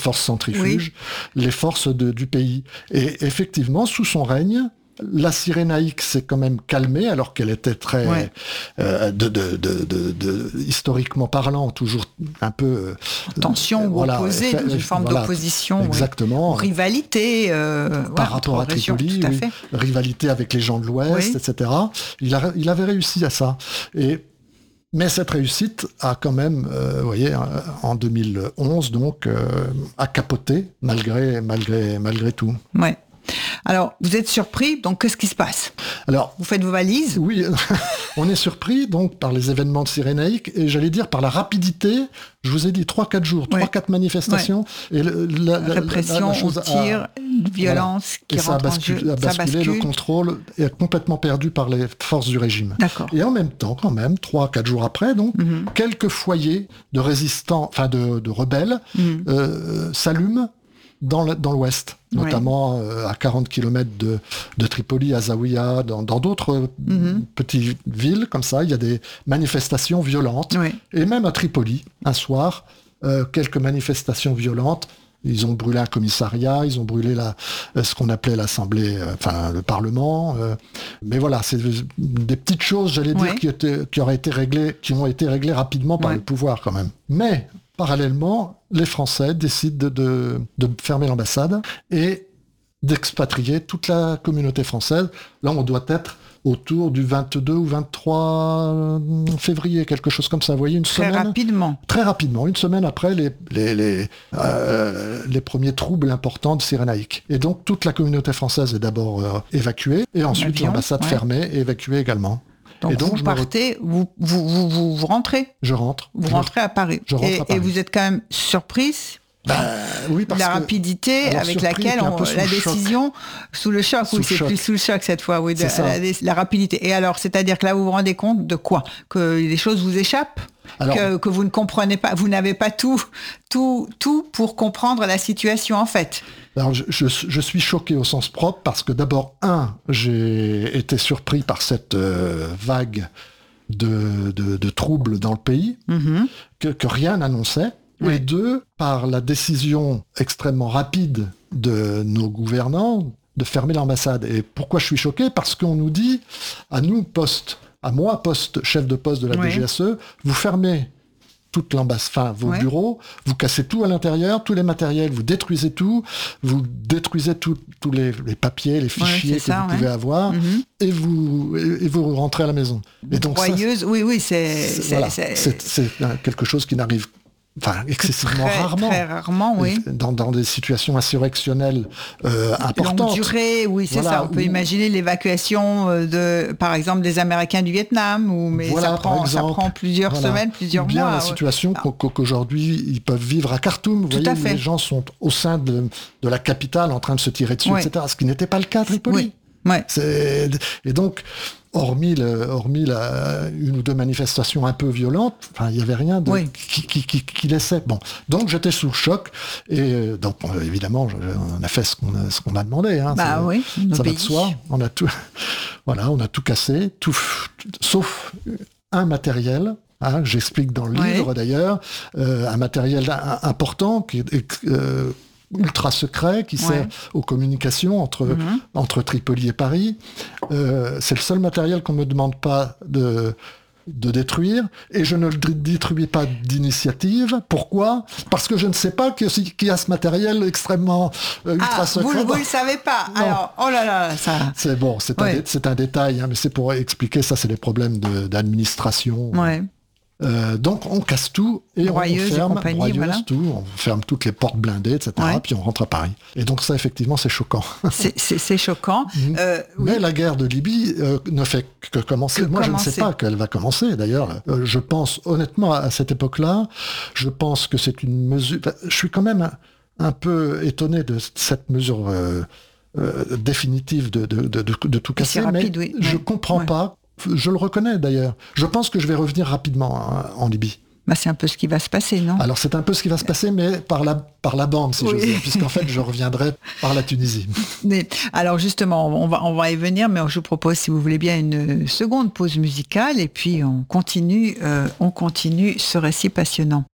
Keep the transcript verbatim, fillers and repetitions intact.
forces centrifuges, oui. les forces de, du pays. Et effectivement, sous son règne, la Cyrénaïque s'est quand même calmée, alors qu'elle était très, ouais. euh, de, de, de, de, de, historiquement parlant, toujours un peu... En tension euh, ou voilà, opposée, fait, une forme voilà, d'opposition. Exactement. Oui. Rivalité. Euh, par ouais, rapport à Tripoli, oui, rivalité avec les gens de l'Ouest, oui. et cetera. Il, a, il avait réussi à ça. Et... Mais cette réussite a quand même, euh, vous voyez, en deux mille onze, donc, euh, a capoté, malgré, malgré, malgré tout. Ouais. Alors, vous êtes surpris, donc qu'est-ce qui se passe ? Alors, vous faites vos valises ? Oui, on est surpris donc par les événements de Cyrénaïque et j'allais dire par la rapidité. Je vous ai dit trois quatre jours, trois quatre ouais. manifestations ouais. et le, la, la, répression, la, la chose on tire, a, violence voilà. qui et ça rentre a basculé, en jeu, a basculé, ça bascule. Le contrôle est complètement perdu par les forces du régime. D'accord. Et en même temps, quand même, trois quatre jours après, donc mm-hmm. quelques foyers de résistants, enfin de, de rebelles, mm-hmm. euh, s'allument. Dans, le, dans l'ouest, notamment ouais. euh, à quarante kilomètres de, de Tripoli, à Zawiya, dans, dans d'autres mm-hmm. petites villes comme ça, il y a des manifestations violentes. Ouais. Et même à Tripoli, un soir, euh, quelques manifestations violentes. Ils ont brûlé un commissariat, ils ont brûlé la, ce qu'on appelait l'Assemblée, euh, enfin le Parlement. Euh, mais voilà, c'est des petites choses, j'allais dire, ouais. qui, étaient, qui auraient été réglées, qui ont été réglées rapidement par ouais. le pouvoir quand même. Mais parallèlement, les Français décident de, de, de fermer l'ambassade et d'expatrier toute la communauté française. Là, on doit être autour du vingt-deux ou vingt-trois février, quelque chose comme ça. Vous voyez, une très semaine... rapidement. Très rapidement, une semaine après les, les, les, euh, les premiers troubles importants de Cyrénaïque. Et donc, toute la communauté française est d'abord euh, évacuée, et ensuite Avion, l'ambassade ouais. fermée et évacuée également. Donc, et donc vous partez, re... vous, vous, vous, vous, vous rentrez Je rentre. Vous je rentrez à Paris. Je rentre et, à Paris. Et vous êtes quand même surprise bah, oui, parce la que, rapidité alors, avec surpris, laquelle on, la décision, choc. sous le choc, sous oui, c'est choc. plus sous le choc cette fois, oui, de, la, la rapidité. Et alors, c'est-à-dire que là, vous vous rendez compte de quoi ? Que les choses vous échappent ? Alors, que, que vous ne comprenez pas, vous n'avez pas tout, tout, tout pour comprendre la situation en fait. Alors je, je, je suis choqué au sens propre parce que d'abord, un, j'ai été surpris par cette euh, vague de, de, de troubles dans le pays, mm-hmm. que, que rien n'annonçait. Oui. Et deux, par la décision extrêmement rapide de nos gouvernants de fermer l'ambassade. Et pourquoi je suis choqué ? Parce qu'on nous dit, à nous, poste, à moi, poste, chef de poste de la oui. D G S E, vous fermez toute l'ambassade, enfin, vos oui. bureaux, vous cassez tout à l'intérieur, tous les matériels, vous détruisez tout, vous détruisez tous les, les papiers, les fichiers ouais, que ça, vous ouais. pouvez avoir, mm-hmm. et, vous, et, et vous rentrez à la maison. Et donc Broyeuse, ça, oui, oui, c'est... C'est, c'est, voilà, c'est... c'est, c'est quelque chose qui n'arrive Enfin, excessivement très, rarement. Très rarement, oui. Dans, dans des situations insurrectionnelles euh, importantes. Longue durée, oui, c'est voilà, ça. On peut où... imaginer l'évacuation de, par exemple, des Américains du Vietnam, ou mais voilà, ça, prend, exemple, ça prend plusieurs voilà. semaines, plusieurs Ou bien mois. la situation ouais. qu'aujourd'hui ils peuvent vivre à Khartoum. Vous Tout voyez, à où fait. les gens sont au sein de, de la capitale en train de se tirer dessus, ouais. et cetera. Ce qui n'était pas le cas à Tripoli. Oui. Ouais. C'est... Et donc, hormis, le, hormis la, une ou deux manifestations un peu violentes, enfin, il n'y avait rien de, oui. qui, qui, qui, qui laissait. Bon, donc j'étais sous le choc et donc évidemment, on a fait ce qu'on a, ce qu'on a demandé. Hein, bah oui, ça pays. va de soi. On a tout, voilà, on a tout cassé, tout, sauf un matériel. Hein, j'explique dans le livre oui. d'ailleurs, euh, un matériel important qui est euh, ultra secret qui ouais. sert aux communications entre, mm-hmm. entre Tripoli et Paris. Euh, c'est le seul matériel qu'on ne me demande pas de, de détruire et je ne le détruis pas d'initiative. Pourquoi ? Parce que je ne sais pas qu'il y a ce matériel extrêmement euh, ultra ah, secret. Vous ne le savez pas non. Alors, oh là là, ça... C'est bon, c'est, ouais. un, c'est un détail, hein, mais c'est pour expliquer, ça c'est des problèmes de, d'administration. Ouais. Euh, donc on casse tout et Broyeuse on ferme et compagnie, Broyeuse, voilà. tout, on ferme toutes les portes blindées, et cetera. Ouais. Puis on rentre à Paris. Et donc ça, effectivement, c'est choquant. C'est, c'est, c'est choquant. Euh, Mais oui. la guerre de Libye euh, ne fait que commencer. Que Moi, commencer. je ne sais pas qu'elle va commencer. D'ailleurs, euh, je pense honnêtement à cette époque-là, je pense que c'est une mesure. Je suis quand même un, un peu étonné de cette mesure euh, euh, définitive de, de, de, de, de tout casser. Rapide, mais oui. je ouais. comprends ouais. pas. Je le reconnais d'ailleurs. Je pense que je vais revenir rapidement hein, en Libye. Bah, c'est un peu ce qui va se passer, non ? Alors c'est un peu ce qui va se passer, mais par la, par la bande, si oui. j'ose dire, puisqu'en fait je reviendrai par la Tunisie. Mais, alors justement, on va, on va y venir, mais je vous propose, si vous voulez bien, une seconde pause musicale, et puis on continue, euh, on continue ce récit passionnant.